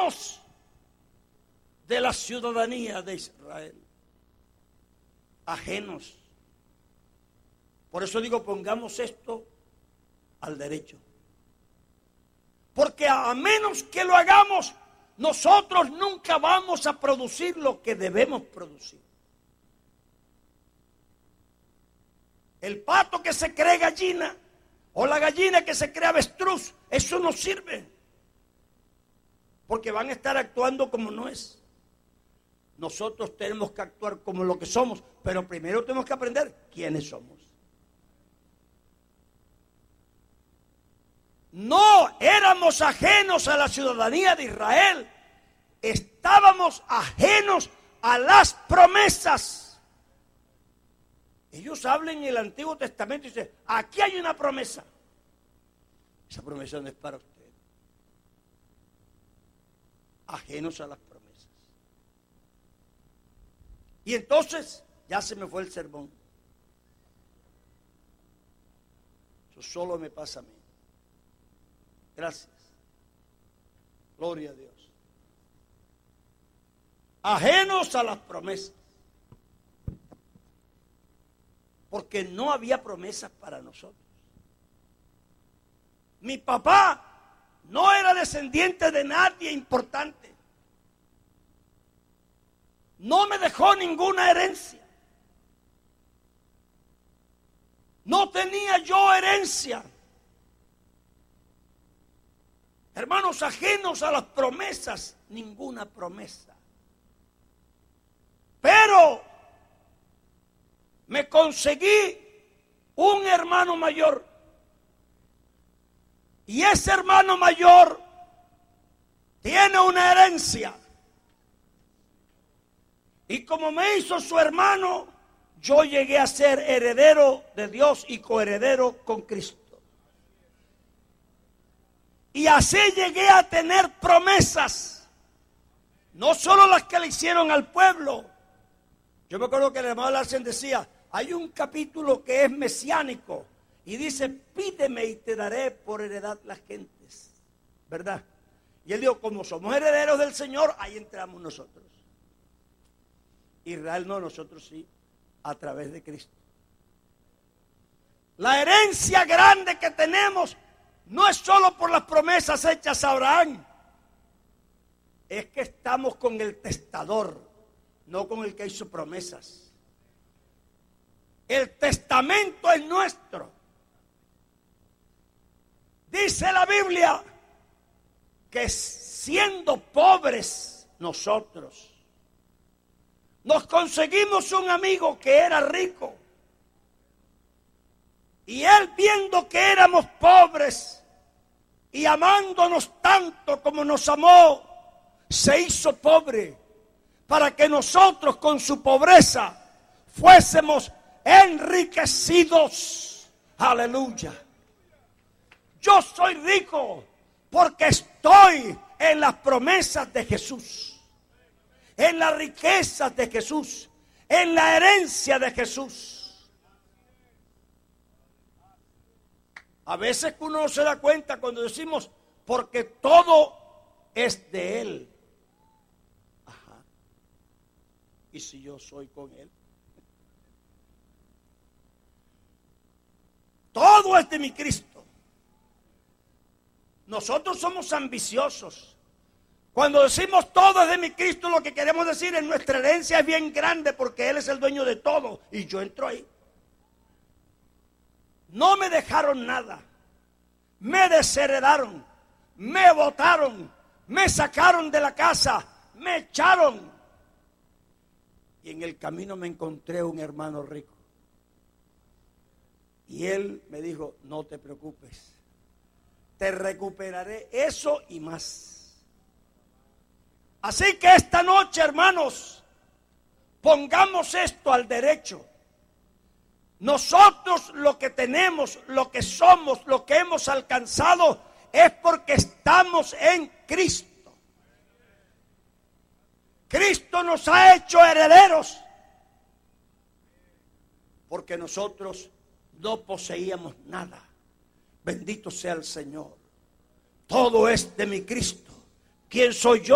ajenos de la ciudadanía de Israel. Ajenos. Por eso digo, pongamos esto al derecho. Porque a menos que lo hagamos, nosotros nunca vamos a producir lo que debemos producir. El pato que se cree gallina o la gallina que se cree avestruz, eso no sirve. Porque van a estar actuando como no es. Nosotros tenemos que actuar como lo que somos, pero primero tenemos que aprender quiénes somos. No éramos ajenos a la ciudadanía de Israel, estábamos ajenos a las promesas. Ellos hablan en el Antiguo Testamento y dicen, aquí hay una promesa. Esa promesa no es para usted. Ajenos a las promesas. Y entonces, ya se me fue el sermón. Eso solo me pasa a mí. Gracias. Gloria a Dios. Ajenos a las promesas. Porque no había promesas para nosotros. Mi papá no era descendiente de nadie importante. No me dejó ninguna herencia. No tenía yo herencia. Hermanos, ajenos a las promesas, ninguna promesa. Pero me conseguí un hermano mayor. Y ese hermano mayor tiene una herencia. Y como me hizo su hermano, yo llegué a ser heredero de Dios y coheredero con Cristo. Y así llegué a tener promesas. No solo las que le hicieron al pueblo. Yo me acuerdo que el hermano Larsen decía, hay un capítulo que es mesiánico. Y dice, pídeme y te daré por heredad las gentes. ¿Verdad? Y él dijo, como somos herederos del Señor, ahí entramos nosotros. Israel no, nosotros sí, a través de Cristo. La herencia grande que tenemos no es solo por las promesas hechas a Abraham. Es que estamos con el testador, no con el que hizo promesas. El testamento es nuestro. Dice la Biblia que siendo pobres nosotros, nos conseguimos un amigo que era rico. Y él, viendo que éramos pobres y amándonos tanto como nos amó, se hizo pobre para que nosotros con su pobreza fuésemos enriquecidos. Aleluya. Yo soy rico porque estoy en las promesas de Jesús. En las riquezas de Jesús, en la herencia de Jesús. A veces uno no se da cuenta cuando decimos, porque todo es de Él. Ajá. ¿Y si yo soy con Él? Todo es de mi Cristo. Nosotros somos ambiciosos. Cuando decimos todo es de mi Cristo, lo que queremos decir es nuestra herencia es bien grande porque Él es el dueño de todo y yo entro ahí. No me dejaron nada, me desheredaron, me botaron, me sacaron de la casa, me echaron. Y en el camino me encontré un hermano rico. Y él me dijo, no te preocupes, te recuperaré eso y más. Así que esta noche, hermanos, pongamos esto al derecho. Nosotros lo que tenemos, lo que somos, lo que hemos alcanzado es porque estamos en Cristo. Cristo nos ha hecho herederos porque nosotros no poseíamos nada. Bendito sea el Señor. Todo es de mi Cristo. ¿Quién soy yo?